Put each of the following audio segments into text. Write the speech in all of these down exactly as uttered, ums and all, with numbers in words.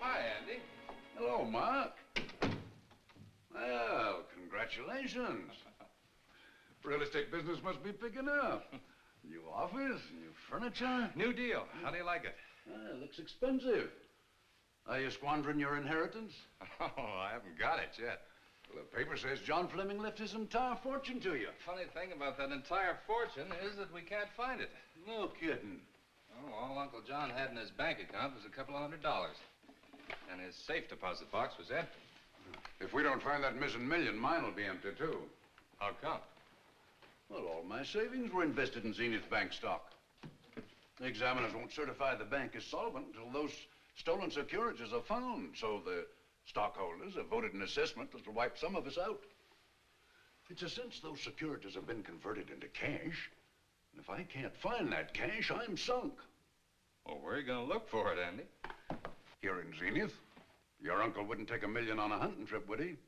Hi, Andy. Hello, Mark. Well, congratulations. Real estate business must be picking up. New office, new furniture. New deal. How do you like it? Ah, it looks expensive. Are you squandering your inheritance? Oh, I haven't got it yet. Well, the paper says John Fleming left his entire fortune to you. Funny thing about that entire fortune is that we can't find it. No kidding. Oh, all Uncle John had in his bank account was a couple of hundred dollars. And his safe deposit box was empty. If we don't find that missing million, mine will be empty, too. How come? Well, all my savings were invested in Zenith Bank stock. The examiners won't certify the bank as solvent until those stolen securities are found. So the stockholders have voted an assessment that'll wipe some of us out. It's a since those securities have been converted into cash. And if I can't find that cash, I'm sunk. Well, where are you going to look for it, Andy? Here in Zenith. Your uncle wouldn't take a million on a hunting trip, would he?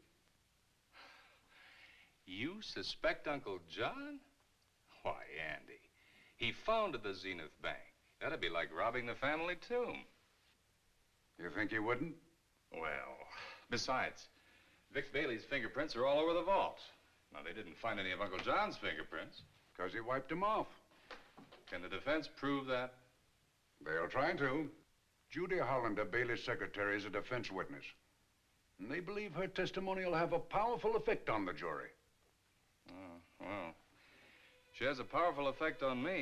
You suspect Uncle John? Why, Andy, he founded the Zenith Bank. That'd be like robbing the family tomb. You think he wouldn't? Well, besides, Vic Bailey's fingerprints are all over the vault. Now, they didn't find any of Uncle John's fingerprints. Because he wiped them off. Can the defense prove that? They'll try to. Judy Hollander, Bailey's secretary, is a defense witness. And they believe her testimony will have a powerful effect on the jury. Oh, well, she has a powerful effect on me.